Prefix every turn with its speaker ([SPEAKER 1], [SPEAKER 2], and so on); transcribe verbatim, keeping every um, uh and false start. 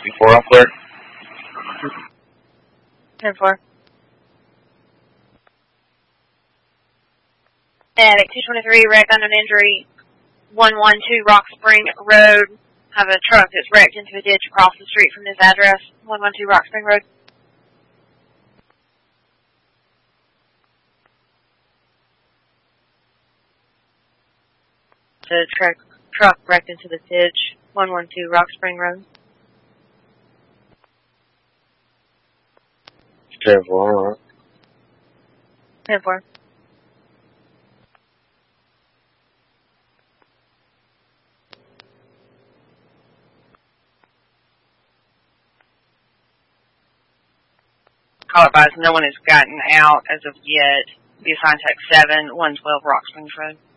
[SPEAKER 1] fifty-four, all clear.
[SPEAKER 2] ten four. At two twenty-three, wrecked unknown injury, one one two Rock Spring Road. Have a truck that's wrecked into a ditch across the street from this address, one one two Rock Spring Road. The truck, truck wrecked into the ditch, one one two Rock Spring Road.
[SPEAKER 1] ten four, alright.
[SPEAKER 2] ten four. Call advised, no one has gotten out as of yet. Be assigned text seven, one twelve Rock Springs Road.